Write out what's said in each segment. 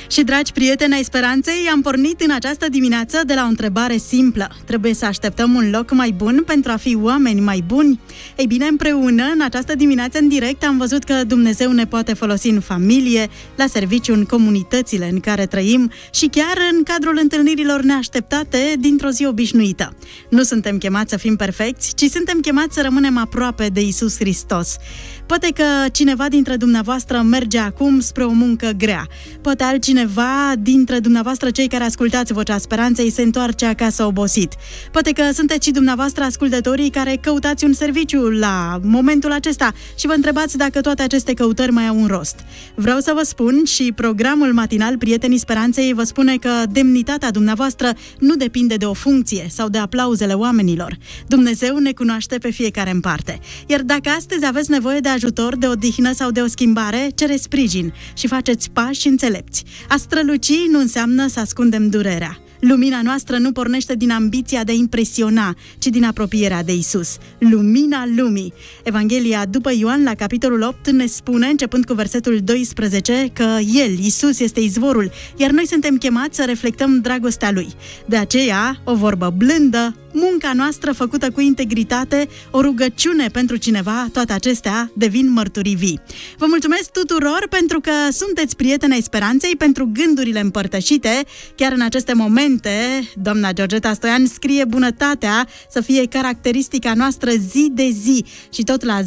Și, dragi prieteni ai speranței, am pornit în această dimineață de la o întrebare simplă. Trebuie să așteptăm un loc mai bun pentru a fi oameni mai buni? Ei bine, împreună, în această dimineață, în direct, am văzut că Dumnezeu ne poate folosi în familie, la serviciu, în comunitățile în care trăim și chiar în cadrul întâlnirilor neașteptate dintr-o zi obișnuită. Nu suntem chemați să fim perfecți, ci suntem chemați să rămânem aproape de Iisus Hristos. Poate că cineva dintre dumneavoastră merge acum spre o muncă grea. Poate altcineva dintre dumneavoastră, cei care ascultați Vocea Speranței, se întoarce acasă obosit. Poate că sunteți și dumneavoastră ascultătorii care căutați un serviciu la momentul acesta și vă întrebați dacă toate aceste căutări mai au un rost. Vreau să vă spun, și programul matinal Prietenii Speranței vă spune, că demnitatea dumneavoastră nu depinde de o funcție sau de aplauzele oamenilor. Dumnezeu ne cunoaște pe fiecare în parte. Iar dacă astăzi aveți nevoie de ajutor, de odihnă sau de o schimbare, cereți sprijin și faceți pași înțelepți. A străluci nu înseamnă să ascundem durerea. Lumina noastră nu pornește din ambiția de a impresiona, ci din apropierea de Isus. Lumina lumii. Evanghelia după Ioan, la capitolul 8, ne spune, începând cu versetul 12, că El, Isus, este izvorul, iar noi suntem chemați să reflectăm dragostea Lui. De aceea, o vorbă blândă, munca noastră făcută cu integritate, o rugăciune pentru cineva, toate acestea devin mărturii vii. Vă mulțumesc tuturor pentru că sunteți prieteni ai speranței, pentru gândurile împărtășite. Chiar în aceste momente, doamna Georgeta Stoian scrie: bunătatea să fie caracteristica noastră zi de zi. Și tot la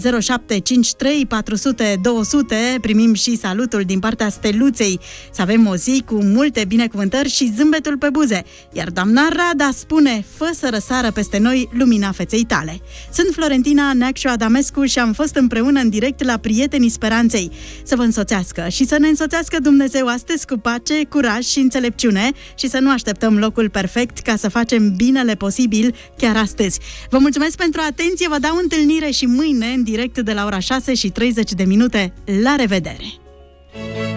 0753 400 200 primim și salutul din partea Steluței. Să avem o zi cu multe binecuvântări și zâmbetul pe buze. Iar doamna Rada spune: fă să răsară peste noi lumina feței tale. Sunt Florentina Neacșu Adamescu și am fost împreună în direct la Prietenii Speranței. Să vă însoțească și să ne însoțească Dumnezeu astăzi cu pace, curaj și înțelepciune și să nu așteptăm locul perfect ca să facem binele posibil chiar astăzi. Vă mulțumesc pentru atenție, vă dau întâlnire și mâine în direct de la ora 6:30. La revedere!